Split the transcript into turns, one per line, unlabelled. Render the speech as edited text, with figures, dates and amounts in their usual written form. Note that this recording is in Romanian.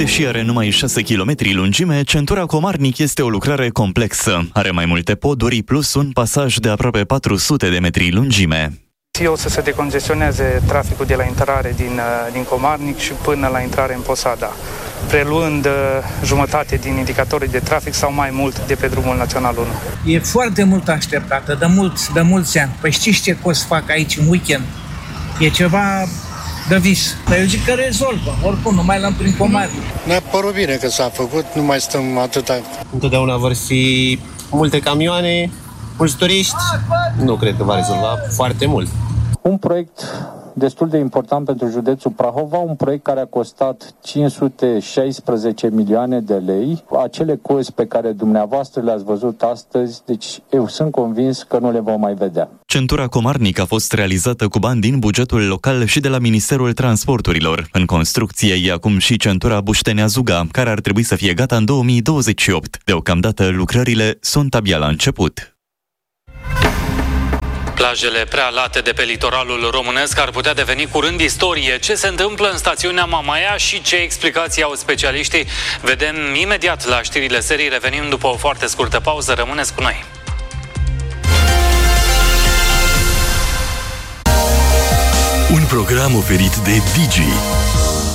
deși are numai 6 km lungime, centura Comarnic este o lucrare complexă. Are mai multe poduri plus un pasaj de aproape 400 de metri lungime.
O să se decongestioneze traficul de la intrare din Comarnic și până la intrare în Posada, preluând jumătate din indicatorii de trafic sau mai mult de pe drumul național 1.
E foarte mult așteptată, de mulți ani. Păi știți ce o să fac aici în weekend? E ceva de vis. Dar eu zic că rezolvă, oricum, nu mai l-am prin Comarnic.
Ne-a părut bine că s-a făcut, nu mai stăm atâta.
Întotdeauna vor fi multe camioane, mulți turiști. Nu cred că va rezolva foarte mult.
Un proiect destul de important pentru județul Prahova, un proiect care a costat 516 milioane de lei. Acele cozi pe care dumneavoastră le-ați văzut astăzi, deci eu sunt convins că nu le vom mai vedea.
Centura Comarnic a fost realizată cu bani din bugetul local și de la Ministerul Transporturilor. În construcție e acum și centura Buștenea-Zuga, care ar trebui să fie gata în 2028. Deocamdată lucrările sunt abia la început.
Plajele prea late de pe litoralul românesc ar putea deveni curând istorie. Ce se întâmplă în stațiunea Mamaia și ce explicații au specialiștii? Vedem imediat la știrile serii. Revenim după o foarte scurtă pauză. Rămâneți cu noi!
Un program oferit de Digi.